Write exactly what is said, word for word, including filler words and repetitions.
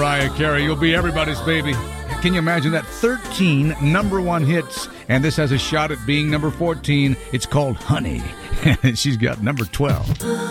Mariah Carey. You'll be everybody's baby. Can you imagine that? thirteen number one hits, and this has a shot at being number fourteen. It's called Honey. She's got number twelve.